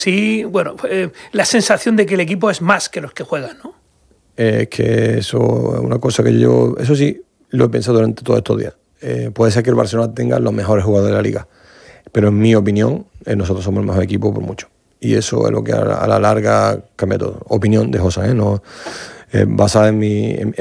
Sí, bueno, la sensación de que el equipo es más que los que juegan, ¿no? Es que eso es una cosa que yo, eso sí, lo he pensado durante todos estos días. Puede ser que el Barcelona tenga los mejores jugadores de la liga, pero en mi opinión, nosotros somos el mejor equipo por mucho. Y eso es lo que a la larga cambia todo. Opinión de José, ¿no? Basada en